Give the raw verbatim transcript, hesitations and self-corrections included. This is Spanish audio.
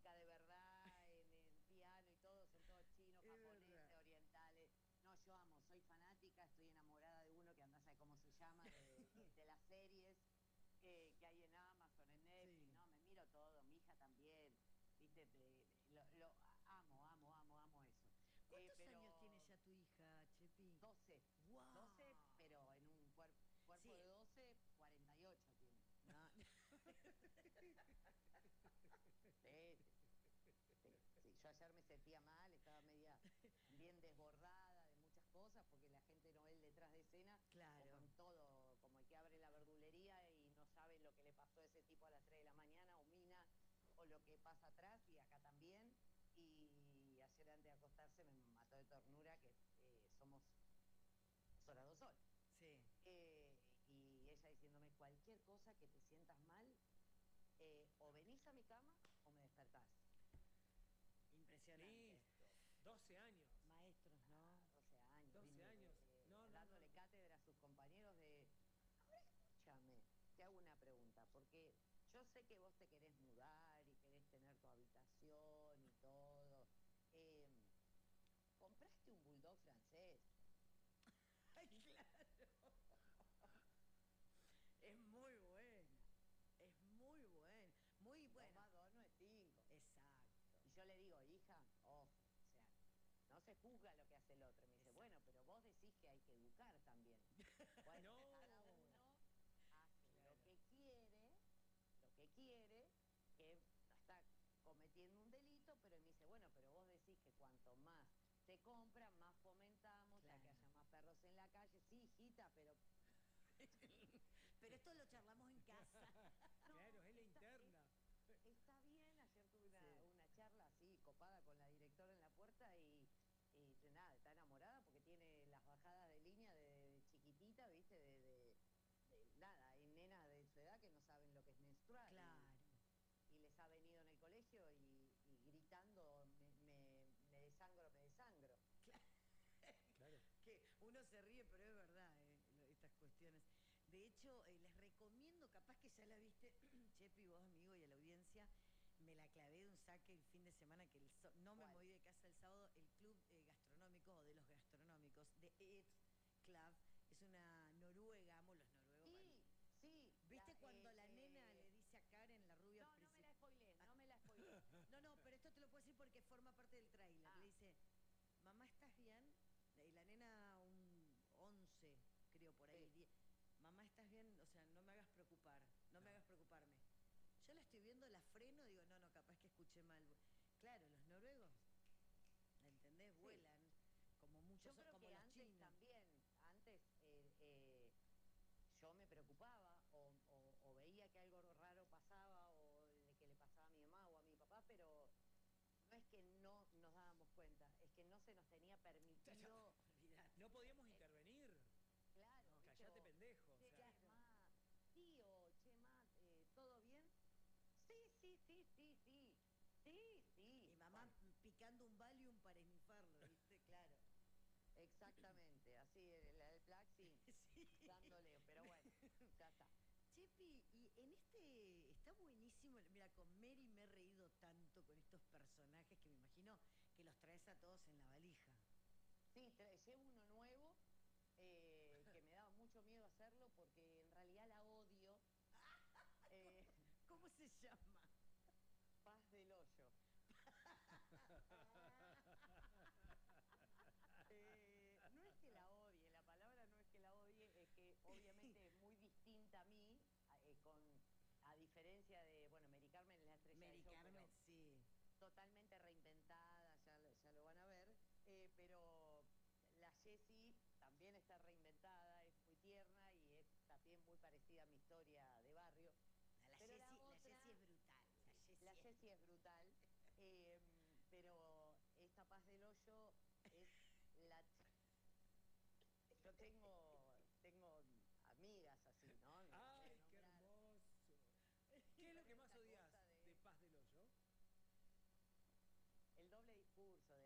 música de verdad, en el piano y todo, son todos chinos, Es japoneses, verdad. orientales. No, yo amo, soy fanática, estoy enamorada de uno que anda a saber cómo se llama, de, de- de las series que, que hay en Amazon, en Netflix, Sí. no, me miro todo, mi hija también, viste, de- de- lo, lo amo, amo, amo, amo eso. Eh, ¿Cuántos años tiene pero ya tu hija, Chepi? doce doce ¡Wow! pero en un cuer- cuerpo Sí. de doce cuarenta y ocho tiene. No. Sí, sí, sí, sí. Yo ayer me sentía mal, estaba media también desbordada de muchas cosas, porque la gente no ve el detrás de escena, como Claro. en todo, como el que abre la verdulería y no sabe lo que le pasó a ese tipo a las tres de la mañana, o Mina, o lo que pasa atrás, y acá también. Y ayer antes de acostarse me mató de ternura que eh, somos dos horas, dos horas. Sí. Eh, y ella diciéndome, cualquier cosa que te sientas mal, eh, o venís a mi cama o me despertás. Impresionante. Listo. doce años. Maestros, ¿no? Ah, doce años, doce ¿viste? años. Eh, No, no, dándole no. cátedra a sus compañeros de... Ahora escúchame, te hago una pregunta, porque yo sé que vos te querés mudar y querés tener tu habitación y todo. Eh, ¿compraste un bulldog francés? ¡Ay, claro! Es muy bueno. Es muy bueno. Muy Dos bueno. más dos no es cinco. Exacto. Y yo le digo, hija, ojo, o sea, no se juzga lo que hace el otro. Y me dice, Exacto. bueno, pero vos decís que hay que educar también. Bueno, No. cada uno hace Claro. lo que quiere, lo que quiere, que no está cometiendo un delito, pero me dice, bueno, pero vos decís que cuanto más se compra, más fomentamos a que Claro. haya más perros en la calle. Sí, hijita, pero... Pero esto lo charlamos en casa. No, Claro, es la está, interna. es- está bien, ayer tuve una, Sí. una charla así, copada con la directora en la puerta y, y nada, está enamorada porque tiene las bajadas de línea de, de chiquitita, ¿viste? De, de- de- nada, hay nenas de su edad que no saben lo que es menstruar. y- Claro. Y, les ha venido en el colegio y, y gritando, me, me, me desangro, me desangro. Claro. Que uno se ríe, pero es verdad, eh, lo- estas cuestiones. De hecho, eh, les recomiendo, capaz que ya la viste, Chepi, vos, amigo, y a la audiencia, me la clavé de un saque el fin de semana, que el so- no me ¿Cuál? moví de casa el sábado, el club eh, gastronómico, o de los gastronómicos, de Eat Club, es una noruega, amo los noruegos. para- Sí, sí. ¿Viste la, cuando eh, la nena eh, le dice a Karen, la rubia No, no me principal? la spoilé, no me la spoilé. No, no, pero esto te lo puedo decir porque forma parte del tráiler. Ah. Le dice, mamá, ¿estás bien? Y la nena, un once, creo, por ahí, Sí. diez. Mamá, ¿estás bien? O sea, no me hagas preocupar, no me No. hagas preocuparme. Yo la estoy viendo, la freno, digo, no, no, capaz que escuché mal. Claro, los noruegos, ¿entendés? Sí. Vuelan, como muchos, Yo creo como que los antes chinos. también, antes eh, eh, yo me preocupaba o, o- o veía que algo raro pasaba o de que le pasaba a mi mamá o a mi papá, pero no es que no nos dábamos cuenta, es que no se nos tenía permitido, Olvidate. No podíamos eh, intervenir. claro, No, ¿viste? callate, O, pendejo. O che, sea, ma, tío, che, ma, eh, ¿todo bien? Sí, sí, sí, sí, sí, sí, sí. Mi mamá Bueno, picando un Valium para esnifarlo, ¿viste? Claro. exactamente, así, el, el Plaxi, Sí. dándole, pero bueno, ya está. Chepi, y en este está buenísimo. Mira, con Mary me he reído tanto con estos personajes que me imagino que los traes a todos en la valija. Sí, tra- llevo uno nuevo eh, que me daba mucho miedo hacerlo porque en realidad la odio. Eh, ¿Cómo se llama? Paz del Hoyo. Eh, no es que la odie, la palabra no es que la odie, es que obviamente es muy distinta a mí, a, eh, con, a diferencia de, bueno, Mary Carmen es la estrella Mary del show, Carmen, pero sí. totalmente reinventada, ya, lo- ya lo van a ver, eh, pero la Jessie también está reinventada, es muy tierna y es también muy parecida a mi historia de barrio. No, la Pero la Jessie la otra, Jessie es brutal. La Jessie la es... Jessie es brutal, eh, pero esta Paz del Hoyo es la... Yo tengo, tengo amigas así, ¿no? No las voy a ay, qué nombrar. hermoso. ¿Qué es lo Con que más esta odias cosa de de Paz del Hoyo? el doble discurso,